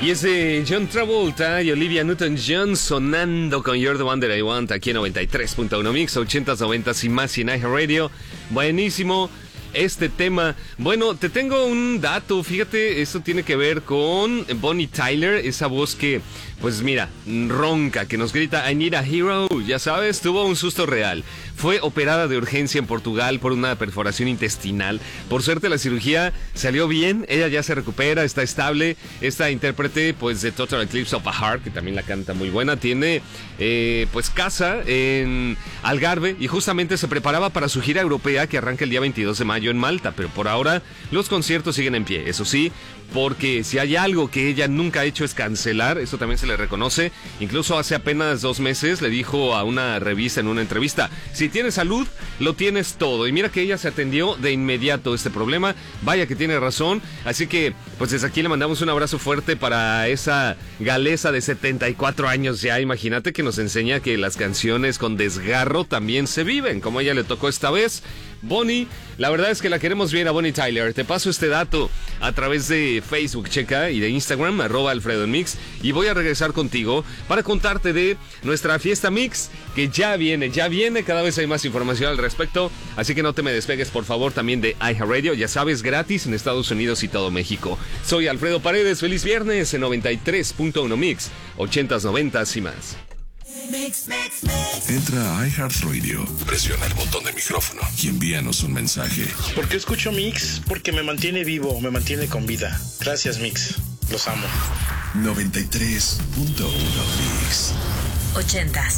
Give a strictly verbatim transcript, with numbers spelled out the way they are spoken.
Y es de John Travolta y Olivia Newton-John sonando con You're the One That I Want aquí en noventa y tres punto uno Mix, ochentas, noventas y más y en iHeartRadio. Buenísimo este tema. Bueno, te tengo un dato, fíjate, esto tiene que ver con Bonnie Tyler, esa voz que, pues mira, ronca, que nos grita I need a hero, ya sabes, tuvo un susto real. Fue operada de urgencia en Portugal por una perforación intestinal. Por suerte la cirugía salió bien, ella ya se recupera, está estable. Esta intérprete, pues, de Total Eclipse of a Heart, que también la canta muy buena, tiene, eh, pues, casa en Algarve y justamente se preparaba para su gira europea que arranca el día veintidós de mayo en Malta, pero por ahora los conciertos siguen en pie, eso sí, porque si hay algo que ella nunca ha hecho es cancelar, eso también se le reconoce. Incluso hace apenas dos meses le dijo a una revista en una entrevista, si tienes salud, lo tienes todo. Y mira que ella se atendió de inmediato este problema, vaya que tiene razón. Así que, pues desde aquí le mandamos un abrazo fuerte para esa galesa de setenta y cuatro años ya. Imagínate, que nos enseña que las canciones con desgarro también se viven, como a ella le tocó esta vez. Bonnie, la verdad es que la queremos bien a Bonnie Tyler. Te paso este dato a través de Facebook, checa, y de Instagram, arroba Alfredo en Mix. Y voy a regresar contigo para contarte de nuestra fiesta Mix, que ya viene, ya viene. Cada vez hay más información al respecto. Así que no te me despegues, por favor, también de iHeartRadio. Ya sabes, gratis en Estados Unidos y todo México. Soy Alfredo Paredes. Feliz viernes en noventa y tres punto uno Mix, ochentas, noventas y más. Mix, mix, mix. Entra a iHeartRadio, presiona el botón de micrófono y envíanos un mensaje. ¿Por qué escucho Mix? Porque me mantiene vivo, me mantiene con vida. Gracias, Mix. Los amo. noventa y tres punto uno Mix. ochentas.